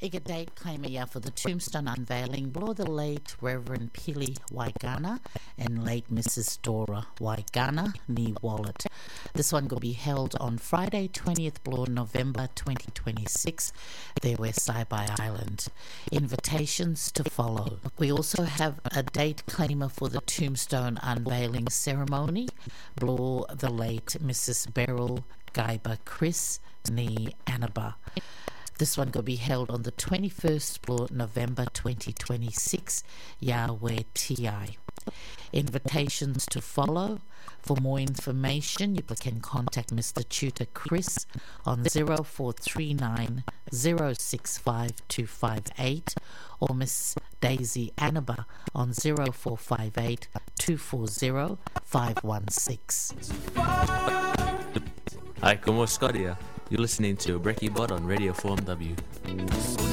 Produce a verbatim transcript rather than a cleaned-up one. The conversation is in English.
Iga date claim ya for the tombstone unveiling blow the late Reverend Pili Waigana and late Missus Dora Waigana ni Wallet. This one will be held on Friday twentieth blow November twenty twenty-six there where Saibai Island. Invitations to follow. We also have a date claimer for the tombstone unveiling ceremony blow the late Missus Beryl Gaiba Chris ni Annaba. This one will be held on the twenty-first of November twenty twenty-six, Yahweh T I. Invitations to follow. For more information, you can contact Mister Tutor Chris on zero four three nine zero six five two five eight or Miss Daisy Annaba on zero four five eight two four zero five one six. Hi, como Scotia? You're listening to Breaky Bot on Radio four M W.